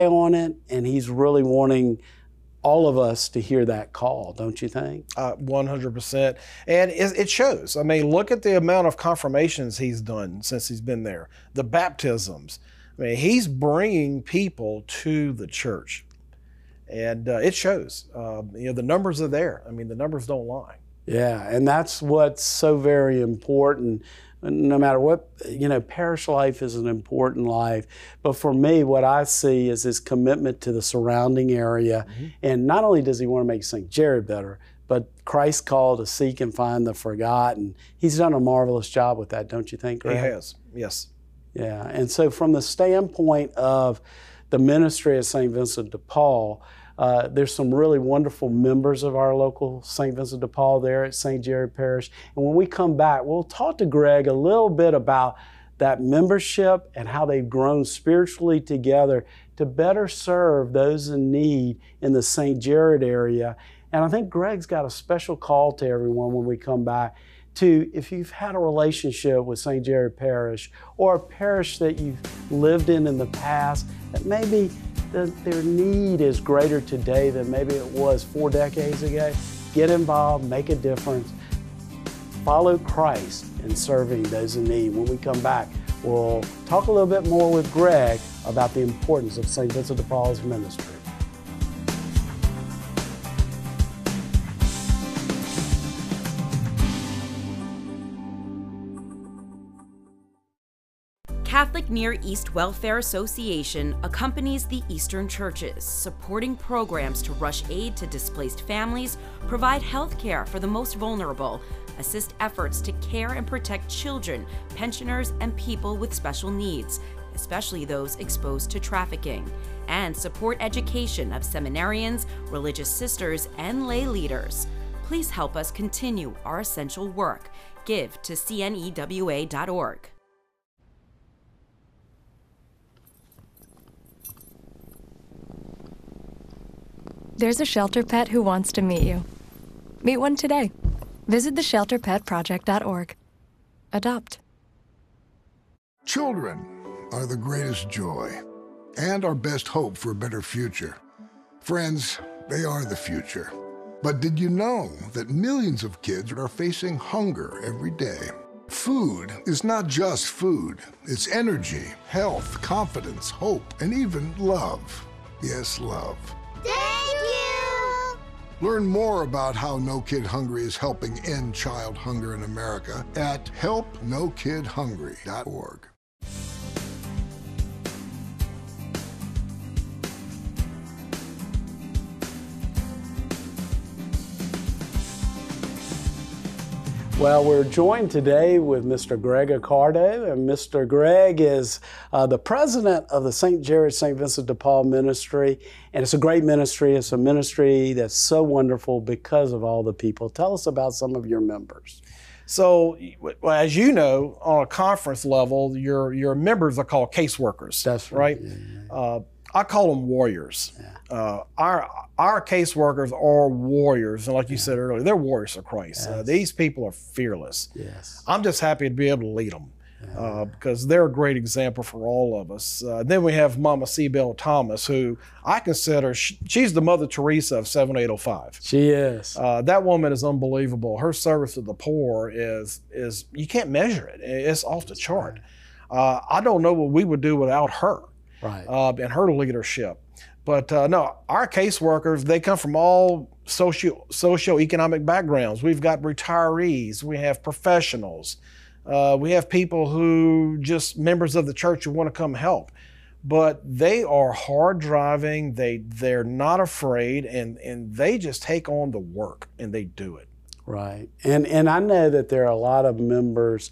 on it, and he's really wanting all of us to hear that call, don't you think? 100%. And it shows. I mean, look at the amount of confirmations he's done since he's been there, the baptisms. I mean, he's bringing people to the church, and it shows. The numbers are there. I mean, the numbers don't lie. Yeah, and that's what's so very important. No matter what, parish life is an important life. But for me, what I see is his commitment to the surrounding area. Mm-hmm. And not only does he want to make St. Jared better, but Christ's call to seek and find the forgotten. He's done a marvelous job with that, don't you think, Greg? He has, yes. Yeah, and so from the standpoint of the ministry of St. Vincent de Paul, there's some really wonderful members of our local St. Vincent de Paul there at St. Jared Parish. And when we come back, we'll talk to Greg a little bit about that membership and how they've grown spiritually together to better serve those in need in the St. Jared area. And I think Greg's got a special call to everyone when we come back to, if you've had a relationship with St. Jared Parish or a parish that you've lived in the past, that maybe their need is greater today than maybe it was 4 decades ago. Get involved, make a difference. Follow Christ in serving those in need. When we come back, we'll talk a little bit more with Greg about the importance of St. Vincent de Paul's ministry. Catholic Near East Welfare Association accompanies the Eastern churches, supporting programs to rush aid to displaced families, provide health care for the most vulnerable, assist efforts to care and protect children, pensioners, and people with special needs, especially those exposed to trafficking, and support education of seminarians, religious sisters, and lay leaders. Please help us continue our essential work. Give to cnewa.org. There's a shelter pet who wants to meet you. Meet one today. Visit theshelterpetproject.org. Adopt. Children are the greatest joy and our best hope for a better future. Friends, they are the future. But did you know that millions of kids are facing hunger every day? Food is not just food. It's energy, health, confidence, hope, and even love. Yes, love. Thank you! Learn more about how No Kid Hungry is helping end child hunger in America at helpnokidhungry.org. Well, we're joined today with Mr. Greg Accardo, and Mr. Greg is the president of the St. Jared St. Vincent de Paul Ministry, and it's a great ministry. It's a ministry that's so wonderful because of all the people. Tell us about some of your members. So, as you know, on a conference level, your members are called caseworkers. That's right. Yeah. I call them warriors. Yeah. Our caseworkers are warriors, and like you said earlier, they're warriors of Christ. Yes. These people are fearless. Yes. I'm just happy to be able to lead them because they're a great example for all of us. Then we have Mama Cybele Thomas, who I consider she's the Mother Teresa of 7805. She is. That woman is unbelievable. Her service to the poor is you can't measure it. It's off the chart. I don't know what we would do without her. Right. And her leadership. But no, our caseworkers, they come from all socioeconomic backgrounds. We've got retirees, we have professionals, we have people who just members of the church who want to come help. But they are hard driving, they're not afraid, and they just take on the work and they do it. Right. And I know that there are a lot of members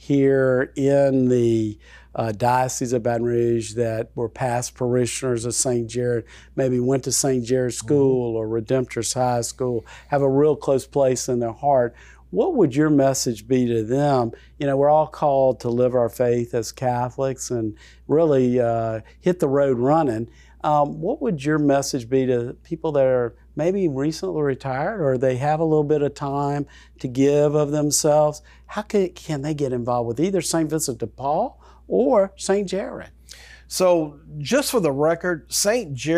here in the Diocese of Baton Rouge that were past parishioners of St. Jared, maybe went to St. Jared School or Redemptorist High School, have a real close place in their heart. What would your message be to them? You know, we're all called to live our faith as Catholics and really hit the road running. What would your message be to people that are maybe recently retired or they have a little bit of time to give of themselves? How can they get involved with either St. Vincent de Paul or St. Jared? So just for the record, St. Jerry